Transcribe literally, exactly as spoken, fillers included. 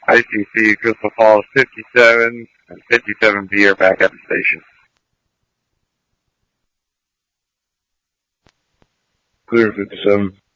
I C C Crystal Falls fifty-seven and fifty-seven B are back at the station. Clear fifty-seven.